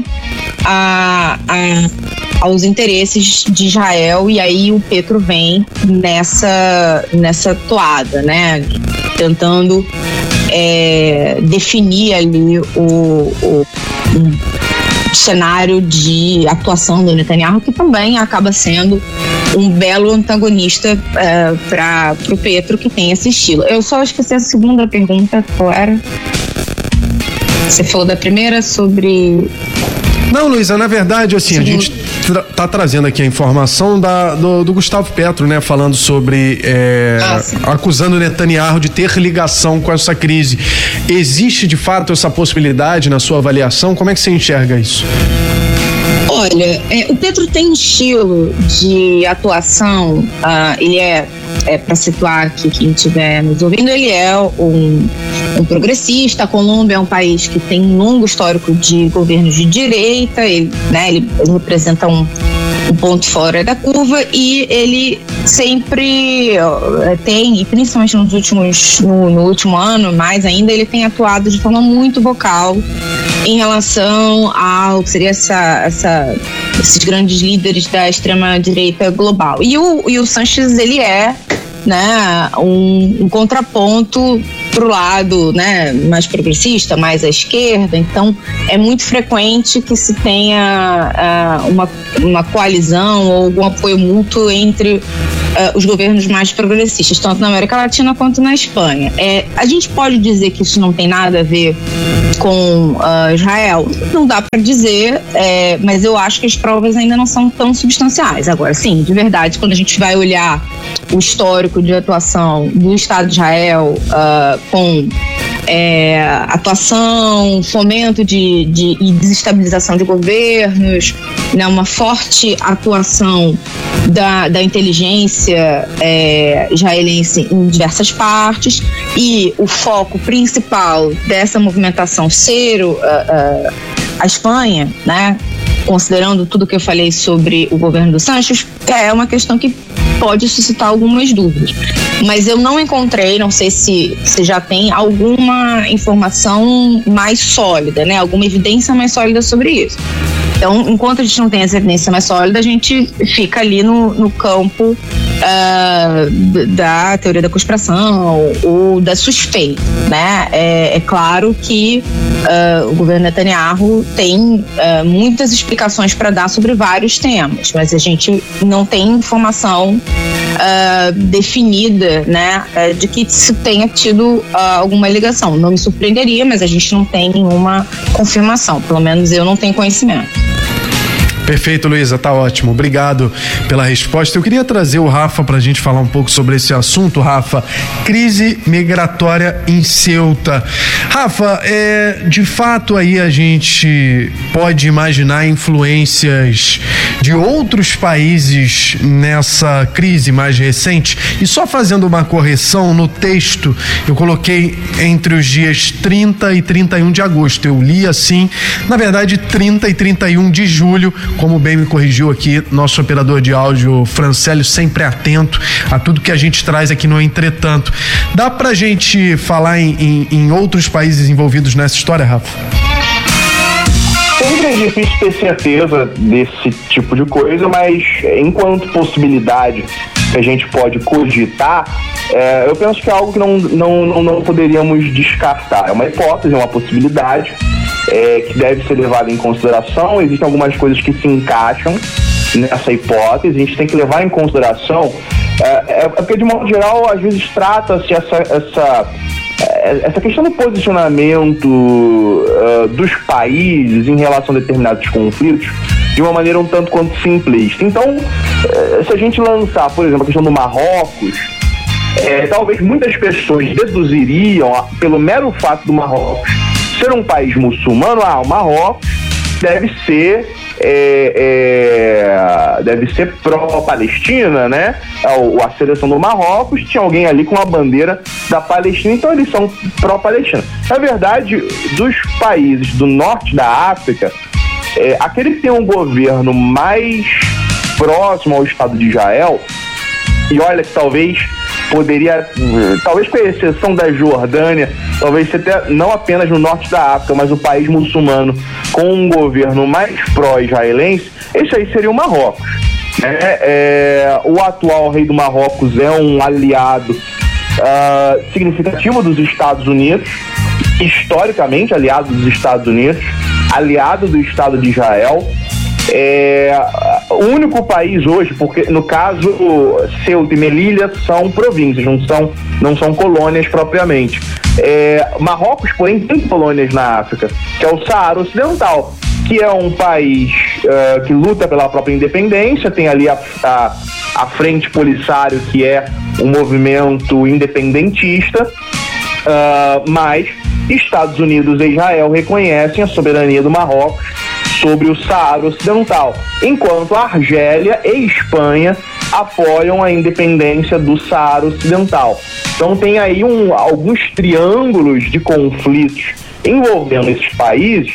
aos interesses de Israel, e aí o Petro vem nessa toada, né, tentando definir ali o cenário de atuação do Netanyahu, que também acaba sendo um belo antagonista para o Petro, que tem esse estilo. Eu só esqueci a segunda pergunta, qual era? Você falou da primeira sobre Não, Luísa, na verdade, assim, a gente tá trazendo aqui a informação do Gustavo Petro, né, falando sobre, acusando Netanyahu de ter ligação com essa crise. Existe, de fato, essa possibilidade na sua avaliação? Como é que você enxerga isso? Olha, o Petro tem um estilo de atuação, ele para situar aqui quem estiver nos ouvindo, ele é um progressista. A Colômbia é um país que tem um longo histórico de governos de direita, ele representa um ponto fora da curva, e ele sempre tem, e principalmente no último ano, mais ainda, ele tem atuado de forma muito vocal em relação ao que seria esses grandes líderes da extrema-direita global. E o Sanches, ele é, né, um contraponto para o lado, né, mais progressista, mais à esquerda. Então é muito frequente que se tenha uma coalizão ou algum apoio mútuo entre os governos mais progressistas, tanto na América Latina quanto na Espanha. A gente pode dizer que isso não tem nada a ver com Israel? Não dá para dizer, mas eu acho que as provas ainda não são tão substanciais. Agora, sim, de verdade, quando a gente vai olhar o histórico de atuação do Estado de Israel com atuação, fomento e desestabilização de governos, né, uma forte atuação da inteligência israelense em diversas partes, e o foco principal dessa movimentação ser a Espanha, né, considerando tudo que eu falei sobre o governo do Sanches, é uma questão que pode suscitar algumas dúvidas. Mas eu não encontrei, não sei se já tem alguma informação mais sólida, né? Alguma evidência mais sólida sobre isso. Então, enquanto a gente não tem essa evidência mais sólida, a gente fica ali no campo da teoria da conspiração ou da suspeita, né? É claro que o governo Netanyahu tem muitas explicações para dar sobre vários temas, mas a gente não tem informação definida, né, de que isso tenha tido alguma ligação. Não me surpreenderia, mas a gente não tem nenhuma confirmação, pelo menos eu não tenho conhecimento. Perfeito, Luísa, tá ótimo. Obrigado pela resposta. Eu queria trazer o Rafa pra gente falar um pouco sobre esse assunto. Rafa, crise migratória em Ceuta. Rafa, de fato aí a gente pode imaginar influências de outros países nessa crise mais recente? E só fazendo uma correção no texto, eu coloquei entre os dias 30 e 31 de agosto. Eu li assim, na verdade 30 e 31 de julho, como bem me corrigiu aqui nosso operador de áudio Francélio, sempre atento a tudo que a gente traz aqui no Entretanto. Dá pra gente falar em outros países envolvidos nessa história, Rafa? Sempre é difícil ter certeza desse tipo de coisa, mas enquanto possibilidade que a gente pode cogitar, eu penso que é algo que não poderíamos descartar. É uma hipótese, é uma possibilidade que deve ser levada em consideração. Existem algumas coisas que se encaixam nessa hipótese, a gente tem que levar em consideração, porque de modo geral às vezes trata-se essa questão do posicionamento dos países em relação a determinados conflitos de uma maneira um tanto quanto simplista. Então, se a gente lançar, por exemplo, a questão do Marrocos, talvez muitas pessoas deduziriam, pelo mero fato do Marrocos ser um país muçulmano, o Marrocos deve ser pró-Palestina, né? A seleção do Marrocos tinha alguém ali com a bandeira da Palestina, então eles são pró-Palestina. Na verdade, dos países do norte da África, aquele que tem um governo mais próximo ao Estado de Israel, e olha que talvez com a exceção da Jordânia, talvez até não apenas no norte da África, mas o país muçulmano com um governo mais pró-israelense, esse aí seria o Marrocos. O atual rei do Marrocos é um aliado significativo dos Estados Unidos, historicamente aliado dos Estados Unidos, aliado do Estado de Israel. O único país hoje, porque no caso Ceuta e Melilla são províncias, não são colônias propriamente. Marrocos, porém, tem colônias na África, que é o Saara Ocidental, que é um país que luta pela própria independência, tem ali a Frente Polisário, que é um movimento independentista, mas Estados Unidos e Israel reconhecem a soberania do Marrocos sobre o Saara Ocidental, enquanto a Argélia e Espanha apoiam a independência do Saara Ocidental. Então tem aí alguns triângulos de conflitos envolvendo esses países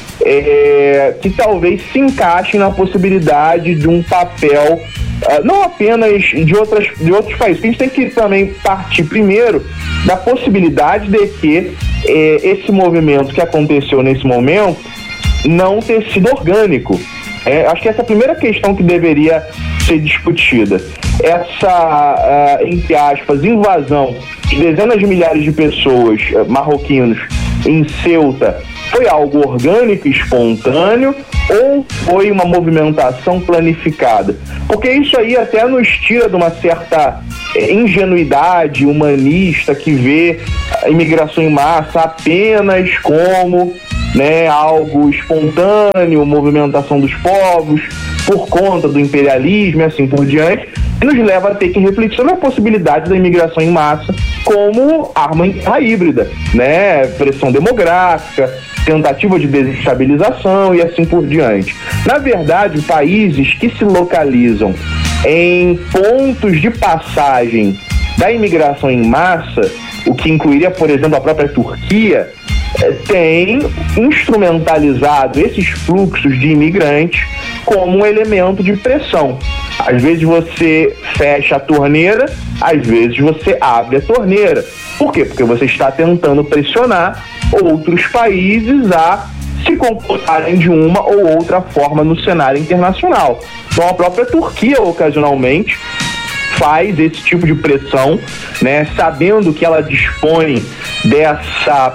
que talvez se encaixem na possibilidade de um papel não apenas de outros países. A gente tem que também partir primeiro da possibilidade de que esse movimento que aconteceu nesse momento não ter sido orgânico. Acho que essa é a primeira questão que deveria ser discutida. Essa, entre aspas, invasão de dezenas de milhares de pessoas, marroquinos, em Ceuta, foi algo orgânico, espontâneo, ou foi uma movimentação planificada? Porque isso aí até nos tira de uma certa ingenuidade humanista que vê a imigração em massa apenas como algo espontâneo, movimentação dos povos por conta do imperialismo e assim por diante, e nos leva a ter que refletir sobre a possibilidade da imigração em massa como arma em guerra híbrida, pressão demográfica, tentativa de desestabilização e assim por diante. Na verdade, países que se localizam em pontos de passagem da imigração em massa, o que incluiria, por exemplo, a própria Turquia, tem instrumentalizado esses fluxos de imigrantes como um elemento de pressão. Às vezes você fecha a torneira, às vezes você abre a torneira. Por quê? Porque você está tentando pressionar outros países a se comportarem de uma ou outra forma no cenário internacional. Então a própria Turquia, ocasionalmente, faz esse tipo de pressão, sabendo que ela dispõe dessa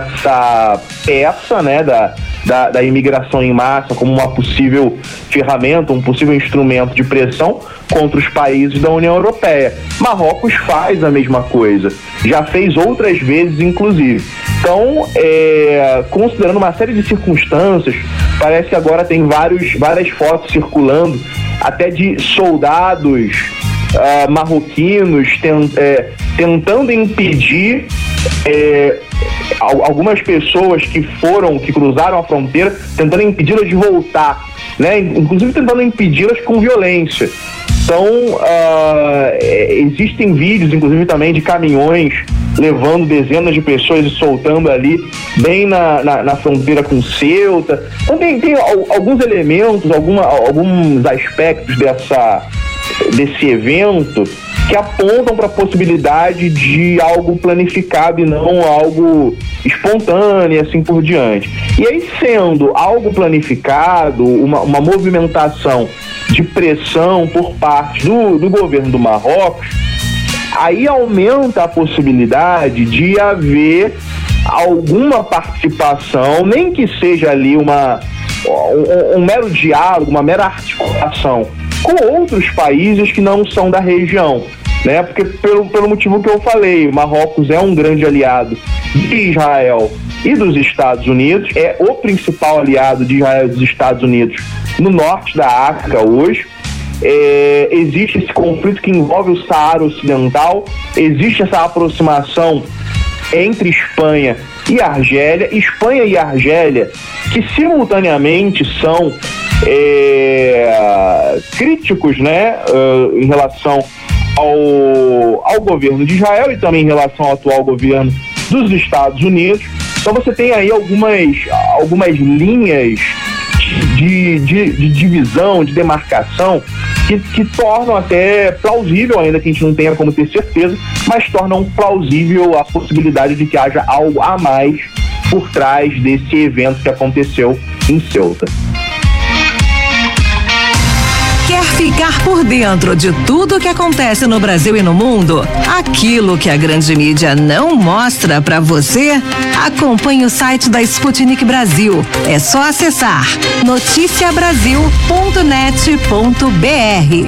peça, da imigração em massa como uma possível ferramenta, um possível instrumento de pressão contra os países da União Europeia. Marrocos faz a mesma coisa, já fez outras vezes, inclusive. Então, considerando uma série de circunstâncias, parece que agora tem várias fotos circulando, até de soldados marroquinos tentando impedir algumas pessoas que cruzaram a fronteira, tentando impedi-las de voltar, inclusive tentando impedi-las com violência. Então, existem vídeos, inclusive também, de caminhões levando dezenas de pessoas e soltando ali bem na fronteira com Ceuta. Então tem alguns elementos, alguns aspectos desse evento que apontam para a possibilidade de algo planificado e não algo espontâneo e assim por diante. E aí, sendo algo planificado, uma movimentação de pressão por parte do governo do Marrocos, aí aumenta a possibilidade de haver alguma participação, nem que seja ali um mero diálogo, uma mera articulação com outros países que não são da região, porque pelo motivo que eu falei, o Marrocos é um grande aliado de Israel e dos Estados Unidos, é o principal aliado de Israel e dos Estados Unidos no norte da África hoje. Existe esse conflito que envolve o Saara Ocidental, existe essa aproximação entre Espanha e Argélia, que simultaneamente são críticos, em relação ao governo de Israel e também em relação ao atual governo dos Estados Unidos. Então você tem aí algumas linhas de divisão, de demarcação que tornam até plausível, ainda que a gente não tenha como ter certeza, mas tornam plausível a possibilidade de que haja algo a mais por trás desse evento que aconteceu em Ceuta. Quer ficar por dentro de tudo que acontece no Brasil e no mundo? Aquilo que a grande mídia não mostra pra você? Acompanhe o site da Sputnik Brasil. É só acessar noticiabrasil.net.br.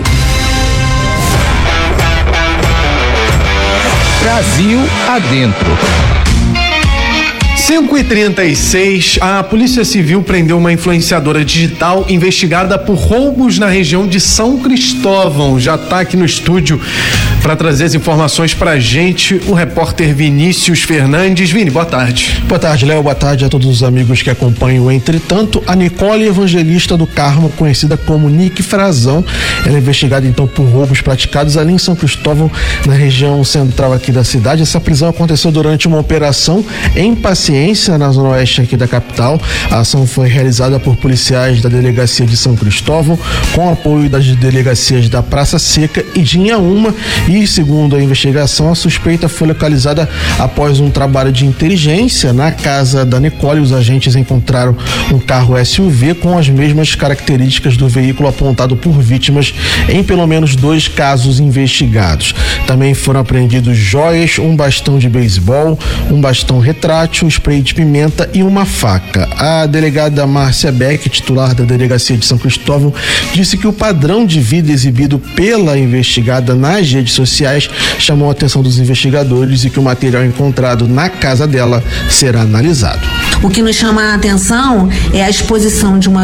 Brasil Adentro. 5h36, a Polícia Civil prendeu uma influenciadora digital investigada por roubos na região de São Cristóvão. Já está aqui no estúdio para trazer as informações pra gente o repórter Vinícius Fernandes. Vini, boa tarde. Boa tarde, Léo. Boa tarde a todos os amigos que acompanham o Entretanto. A Nicole Evangelista do Carmo, conhecida como Nick Frazão, ela é investigada então por roubos praticados ali em São Cristóvão, na região central aqui da cidade. Essa prisão aconteceu durante uma operação em Paciência, na zona oeste aqui da capital. A ação foi realizada por policiais da delegacia de São Cristóvão, com apoio das delegacias da Praça Seca e de Inhaúma. E segundo a investigação, a suspeita foi localizada após um trabalho de inteligência na casa da Nicole. Os agentes encontraram um carro SUV com as mesmas características do veículo apontado por vítimas em pelo menos 2 casos investigados. Também foram apreendidos joias, um bastão de beisebol, um bastão retrátil, spray de pimenta e uma faca. A delegada Márcia Beck, titular da delegacia de São Cristóvão, disse que o padrão de vida exibido pela investigada nas redes sociais chamou a atenção dos investigadores e que o material encontrado na casa dela será analisado. O que nos chama a atenção é a exposição de uma